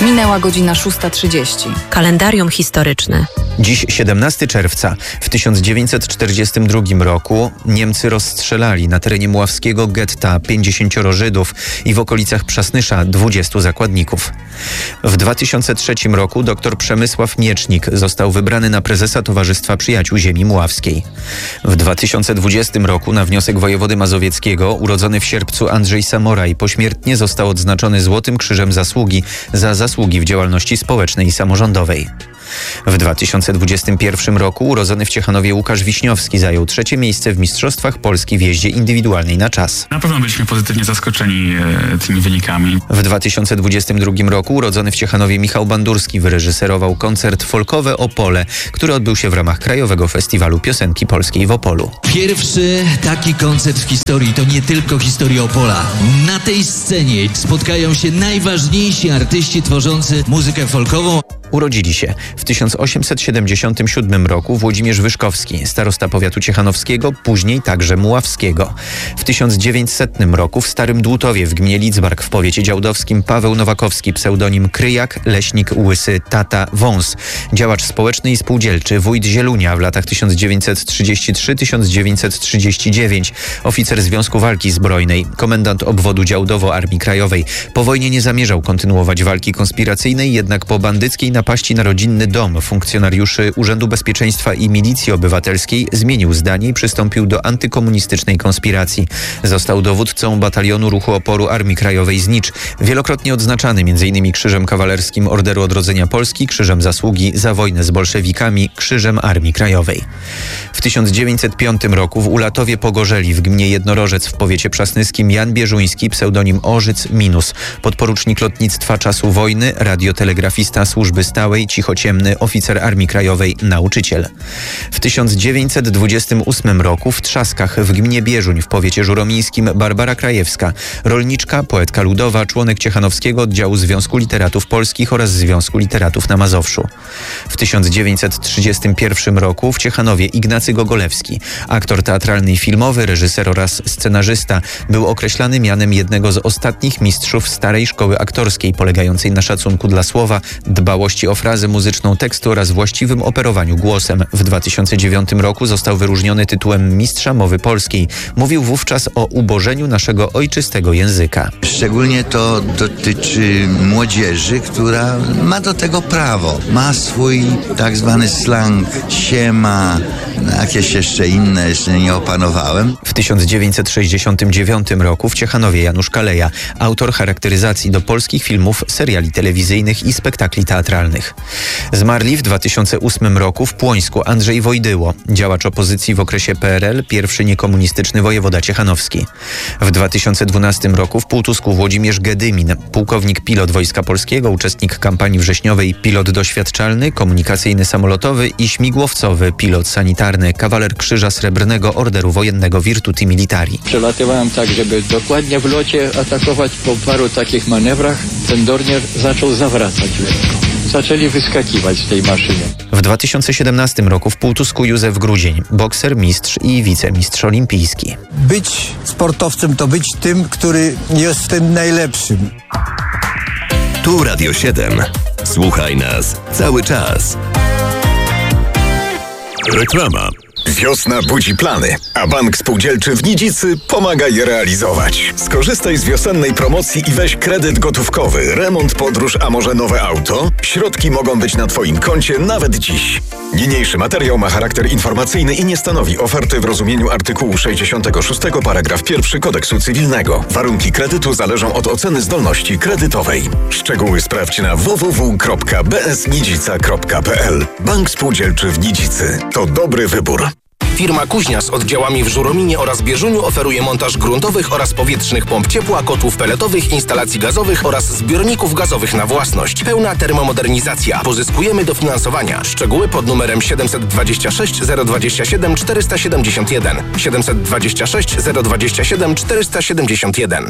Minęła godzina 6:30. Kalendarium historyczne. Dziś 17 czerwca. W 1942 roku Niemcy rozstrzelali na terenie Mławskiego getta 50 Żydów i w okolicach Przasnysza 20 zakładników. W 2003 roku dr Przemysław Miecznik został wybrany na prezesa Towarzystwa Przyjaciół Ziemi Mławskiej. W 2020 roku na wniosek wojewody mazowieckiego urodzony w Sierpcu Andrzej Samoraj pośmiertnie został odznaczony Złotym Krzyżem Zasługi za zasługi w działalności społecznej i samorządowej. W 2021 roku urodzony w Ciechanowie Łukasz Wiśniowski zajął 3. miejsce w Mistrzostwach Polski w jeździe indywidualnej na czas. Na pewno byliśmy pozytywnie zaskoczeni tymi wynikami. W 2022 roku urodzony w Ciechanowie Michał Bandurski wyreżyserował koncert Folkowe Opole, który odbył się w ramach Krajowego Festiwalu Piosenki Polskiej w Opolu. Pierwszy taki koncert w historii to nie tylko historia Opola. Na tej scenie spotkają się najważniejsi artyści tworzący muzykę folkową. Urodzili się w 1877 roku Włodzimierz Wyszkowski, starosta powiatu ciechanowskiego, później także muławskiego. W 1900 roku w Starym Dłutowie w gminie Lidzbark w powiecie działdowskim Paweł Nowakowski, pseudonim Kryjak, leśnik, łysy, tata, wąs. Działacz społeczny i spółdzielczy, wójt Zielunia w latach 1933-1939, oficer Związku Walki Zbrojnej, komendant obwodu Działdowo Armii Krajowej. Po wojnie nie zamierzał kontynuować walki konspiracyjnej, jednak po bandyckiej napaści na rodzinny dom funkcjonariuszy Urzędu Bezpieczeństwa i Milicji Obywatelskiej zmienił zdanie i przystąpił do antykomunistycznej konspiracji. Został dowódcą batalionu ruchu oporu Armii Krajowej Znicz, wielokrotnie odznaczany m.in. Krzyżem Kawalerskim Orderu Odrodzenia Polski, Krzyżem Zasługi za wojnę z bolszewikami, Krzyżem Armii Krajowej. W 1905 roku w Ulatowie Pogorzeli w gminie Jednorożec w powiecie przasnyskim Jan Bieżuński, pseudonim Orzyc Minus, podporucznik lotnictwa czasu wojny, radiotelegrafista służby stałej, cichociemny, oficer Armii Krajowej, nauczyciel. W 1928 roku w Trzaskach w gminie Bieżuń w powiecie żuromińskim Barbara Krajewska, rolniczka, poetka ludowa, członek Ciechanowskiego Oddziału Związku Literatów Polskich oraz Związku Literatów na Mazowszu. W 1931 roku w Ciechanowie Ignacy Gogolewski, aktor teatralny i filmowy, reżyser oraz scenarzysta, był określany mianem jednego z ostatnich mistrzów starej szkoły aktorskiej, polegającej na szacunku dla słowa, dbałości o frazę muzyczną tekstu oraz właściwym operowaniu głosem. W 2009 roku został wyróżniony tytułem Mistrza Mowy Polskiej. Mówił wówczas o ubożeniu naszego ojczystego języka. Szczególnie to dotyczy młodzieży, która ma do tego prawo. Ma swój tak zwany slang, siema, jakieś jeszcze inne, jeszcze nie opanowałem. W 1969 roku w Ciechanowie Janusz Kaleja, autor charakteryzacji do polskich filmów, seriali telewizyjnych i spektakli teatralnych. Zmarli w 2008 roku w Płońsku Andrzej Wojdyło, działacz opozycji w okresie PRL, pierwszy niekomunistyczny wojewoda ciechanowski. W 2012 roku w Półtusku Włodzimierz Gedymin, pułkownik pilot Wojska Polskiego, uczestnik kampanii wrześniowej, pilot doświadczalny, komunikacyjny samolotowy i śmigłowcowy, pilot sanitarny, kawaler Krzyża Srebrnego Orderu Wojennego Virtuti Militari. Przelatywałem tak, żeby dokładnie w locie atakować. Po paru takich manewrach ten Dornier zaczął zawracać lekko. Zaczęli wyskakiwać z tej maszyny. W 2017 roku w Półtusku Józef Grudzień, bokser, mistrz i wicemistrz olimpijski. Być sportowcem to być tym, który jest tym najlepszym. Tu Radio 7. Słuchaj nas cały czas. Reklama. Wiosna budzi plany, a Bank Spółdzielczy w Nidzicy pomaga je realizować. Skorzystaj z wiosennej promocji i weź kredyt gotówkowy, remont, podróż, a może nowe auto? Środki mogą być na Twoim koncie nawet dziś. Niniejszy materiał ma charakter informacyjny i nie stanowi oferty w rozumieniu artykułu 66 paragraf 1 Kodeksu Cywilnego. Warunki kredytu zależą od oceny zdolności kredytowej. Szczegóły sprawdź na www.bsnidzica.pl. Bank Spółdzielczy w Nidzicy. To dobry wybór. Firma Kuźnia z oddziałami w Żurominie oraz Bieżuniu oferuje montaż gruntowych oraz powietrznych pomp ciepła, kotłów peletowych, instalacji gazowych oraz zbiorników gazowych na własność. Pełna termomodernizacja. Pozyskujemy dofinansowania. Szczegóły pod numerem 726 027 471. 726 027 471.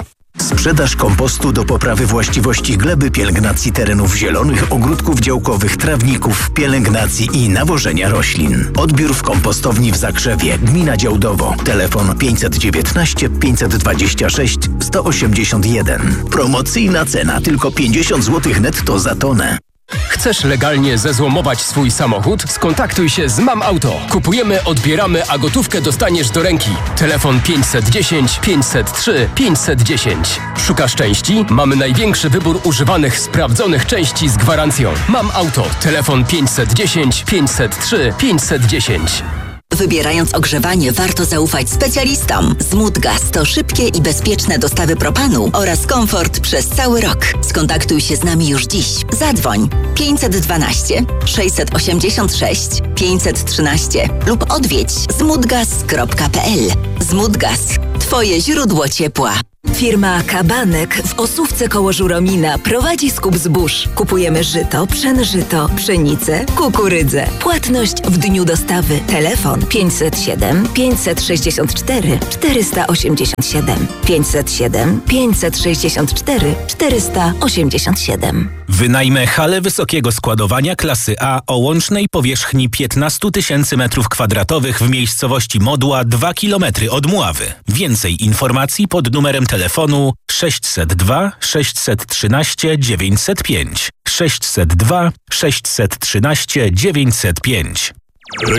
Sprzedaż kompostu do poprawy właściwości gleby, pielęgnacji terenów zielonych, ogródków działkowych, trawników, pielęgnacji i nawożenia roślin. Odbiór w kompostowni w Zakrzewie, gmina Działdowo. Telefon 519 526 181. Promocyjna cena tylko 50 zł netto za tonę. Chcesz legalnie zezłomować swój samochód? Skontaktuj się z Mam Auto. Kupujemy, odbieramy, a gotówkę dostaniesz do ręki. Telefon 510 503 510. Szukasz części? Mamy największy wybór używanych, sprawdzonych części z gwarancją. Mam Auto. Telefon 510 503 510. Wybierając ogrzewanie, warto zaufać specjalistom. Smutgas to szybkie i bezpieczne dostawy propanu oraz komfort przez cały rok. Skontaktuj się z nami już dziś. Zadzwoń 512 686 513 lub odwiedź smutgas.pl. Smutgas. Twoje źródło ciepła. Firma Kabanek w Osówce koło Żuromina prowadzi skup zbóż. Kupujemy żyto, pszenżyto, pszenicę, kukurydzę. Płatność w dniu dostawy. Telefon 507 564 487 507 564 487. Wynajmę halę wysokiego składowania klasy A o łącznej powierzchni 15 000 m2 w miejscowości Modła 2 km od Mławy. Więcej informacji pod numerem telefonu 602 613 905 602 613 905.